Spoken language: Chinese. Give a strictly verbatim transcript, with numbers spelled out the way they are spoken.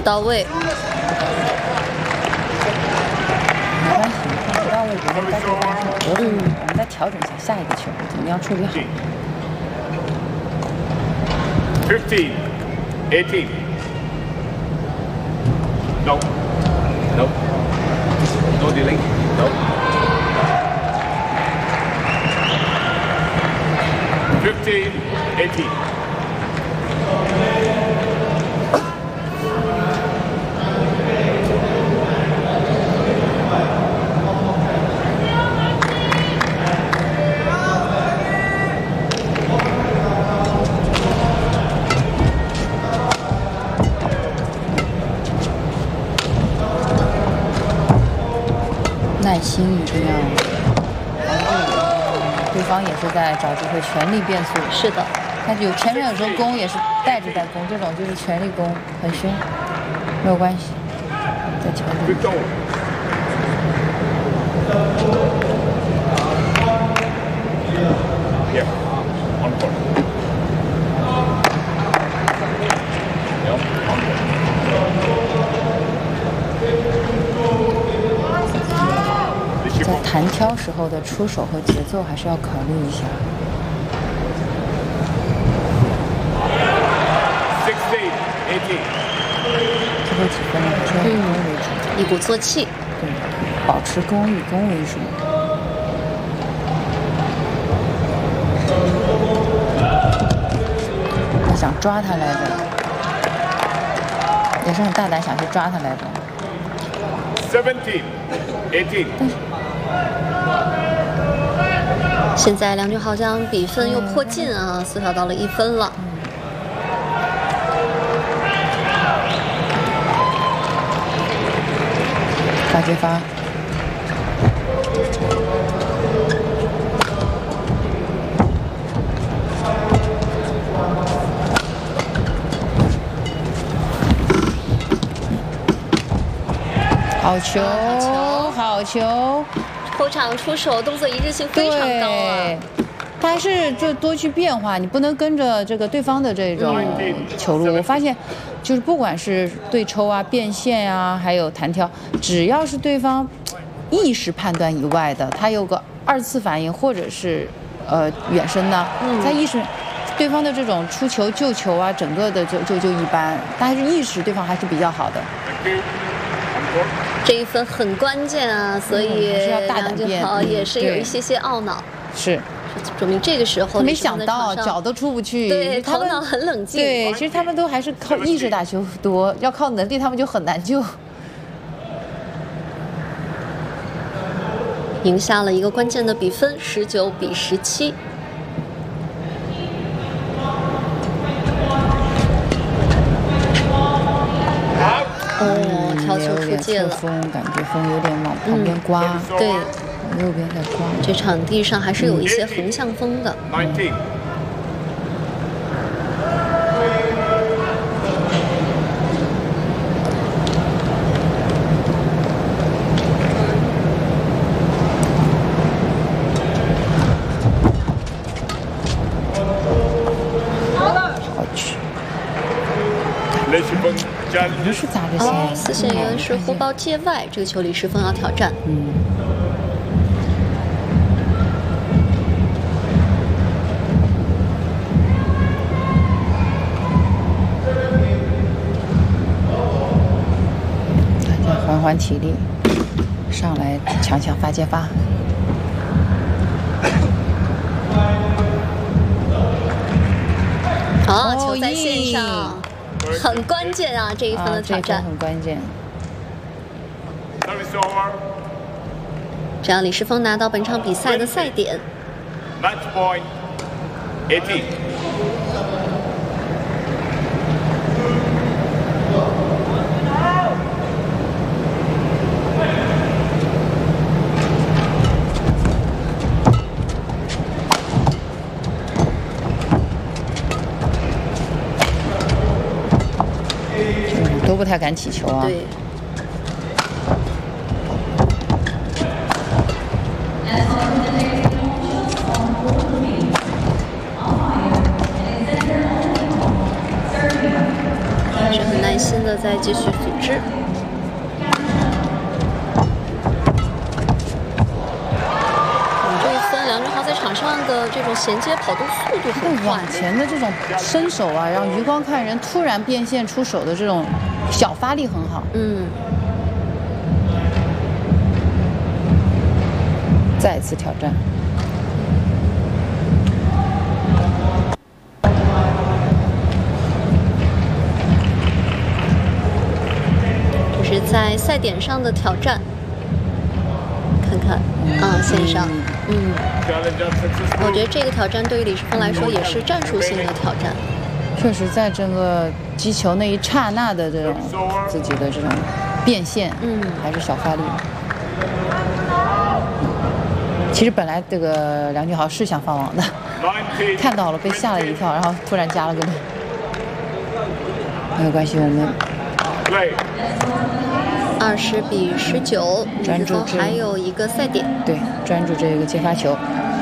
到位。 没关系，不到位不会再做翻身，得分我们再调整一下下一个球怎么样处理好。 fifteen, eighteen. No. No. No delay. No. fifteen, eighteen. 耐心一定要防住，对方也是在找机会全力变速。 是的， 他有前面有时候攻也是带着在攻，这种就是全力攻，很凶，没有关系，再调整。 Yeah, on court. Yeah, on court. 在弹挑时候的出手和节奏还是要考虑一下。 sixteen, eighteen. 最后几分还是要以攻为主， 一鼓作气。 对，保持攻，以攻为主。他想抓他来着，也是很大胆想去抓他来着。 seventeen, eighteen. 现在两局好像比分又迫近啊，缩小到了一分了。 发接发，好球，好球！ 后场出手动作一致性非常高啊。 他还是就多去变化，你不能跟着这个对方的这种球路。我发现，就是不管是对抽啊、变线啊，还有弹跳，只要是对方意识判断以外的，他有个二次反应或者是呃远身呢，他意识对方的这种出球、救球啊，整个的就就就一般，但是意识对方还是比较好的。 这一分很关键啊，所以梁俊豪也是有一些些懊恼。 是。 说明这个时候没想到脚都出不去， 对， 他们头脑很冷静。 对，其实他们都还是靠意识打球多，要靠能力他们就很难救。 赢下了一个关键的比分，十九比十七。哦，挑球出界了， 风感觉风有点往旁边刮， 嗯、对。 右边在刮， 这场地上还是有一些横向风的。 nineteen. 好去。这是咋个哦，四线员是护包界外，这个球李世峰要挑战。 嗯。缓缓体力，上来强强发接发。 好，球在线上，很关键啊！这一分的挑战、 啊、很关键。 这样李世峰拿到本场比赛的赛点。 Match point eighteen. 都不太敢起球啊。 对。是很耐心的在继续支。梁俊豪在场上的这种衔接跑动速度很快， 往前的这种伸手啊，让余光看人突然变线出手的这种小发力很好。 嗯， 再次挑战。 这是在赛点上的挑战。看看，啊，线上，嗯，我觉得这个挑战对于李世峰来说也是战术性的挑战。 确实，在整个击球那一刹那的这种自己的这种变现， 嗯， 还是小发力。其实本来这个梁俊豪是想放网的，看到了被吓了一跳，然后突然加了个零。没有关系，我们。 二十比十九， 专注还有一个赛点。 对，专注这个接发球。